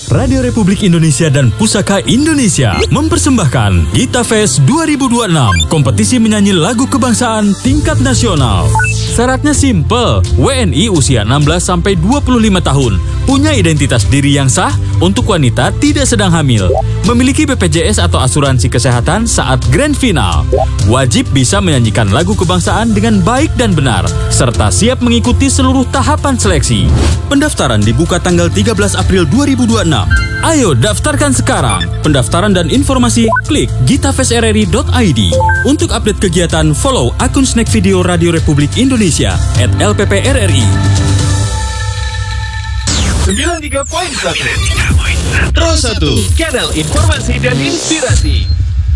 Radio Republik Indonesia dan Pusaka Indonesia mempersembahkan Gita Fest 2026, kompetisi menyanyi lagu kebangsaan tingkat nasional. Syaratnya simple, WNI usia 16-25 tahun, punya identitas diri yang sah, untuk wanita tidak sedang hamil, memiliki BPJS atau asuransi kesehatan saat grand final, wajib bisa menyanyikan lagu kebangsaan dengan baik dan benar, serta siap mengikuti seluruh tahapan seleksi. Pendaftaran dibuka tanggal 13 April 2026. Ayo daftarkan sekarang. Pendaftaran dan informasi klik gitafestrri.id. Untuk update kegiatan, follow akun Snack Video Radio Republik Indonesia @LPPRRI. 93.1 Terus 1 Channel Informasi dan Inspirasi.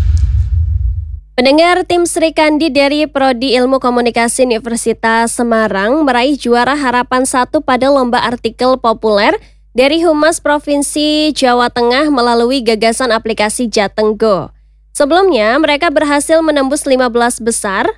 Pendengar, tim Sri Kandi dari Prodi Ilmu Komunikasi Universitas Semarang meraih juara harapan 1 pada lomba artikel populer dari Humas Provinsi Jawa Tengah melalui gagasan aplikasi Jateng Go. Sebelumnya, mereka berhasil menembus 15 besar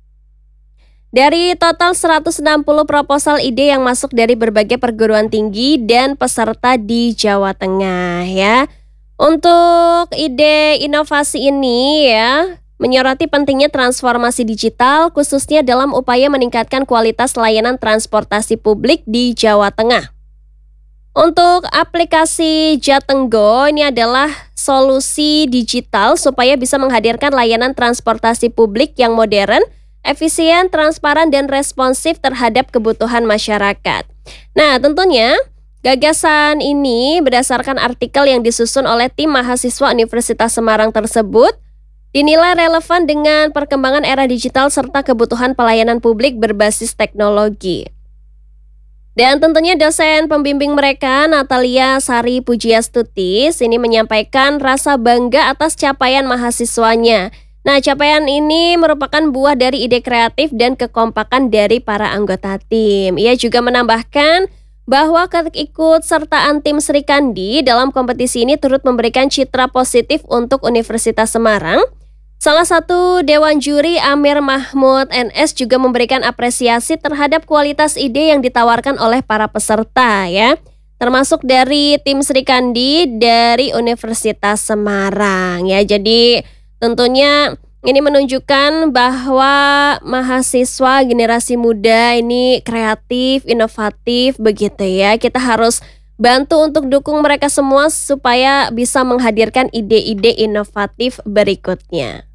dari total 160 proposal ide yang masuk dari berbagai perguruan tinggi dan peserta di Jawa Tengah ya. Untuk ide inovasi ini ya, menyoroti pentingnya transformasi digital khususnya dalam upaya meningkatkan kualitas layanan transportasi publik di Jawa Tengah. Untuk aplikasi Jateng Go ini adalah solusi digital supaya bisa menghadirkan layanan transportasi publik yang modern, efisien, transparan, dan responsif terhadap kebutuhan masyarakat. Nah, tentunya gagasan ini berdasarkan artikel yang disusun oleh tim mahasiswa Universitas Semarang tersebut dinilai relevan dengan perkembangan era digital serta kebutuhan pelayanan publik berbasis teknologi. Dan tentunya dosen pembimbing mereka, Natalia Sari Pujiastutis, ini menyampaikan rasa bangga atas capaian mahasiswanya. Nah, capaian ini merupakan buah dari ide kreatif dan kekompakan dari para anggota tim. Ia juga menambahkan bahwa keikutsertaan tim Sri Kandi dalam kompetisi ini turut memberikan citra positif untuk Universitas Semarang. Salah satu Dewan Juri Amir Mahmud NS juga memberikan apresiasi terhadap kualitas ide yang ditawarkan oleh para peserta ya, termasuk dari tim Sri Kandi dari Universitas Semarang ya. Jadi tentunya ini menunjukkan bahwa mahasiswa generasi muda ini kreatif, inovatif begitu ya. Kita harus bantu untuk dukung mereka semua supaya bisa menghadirkan ide-ide inovatif berikutnya.